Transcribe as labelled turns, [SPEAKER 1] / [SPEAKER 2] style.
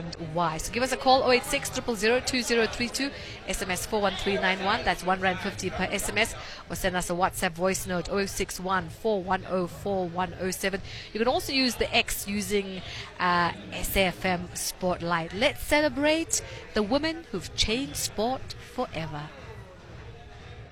[SPEAKER 1] and why. So give us a call, 086 000 2032, SMS 41391, that's R1.50 per SMS, or send us a WhatsApp voice note, 061 410 4107. You can also use the X using SAFM Spotlight. Let's celebrate the women who've changed sport forever.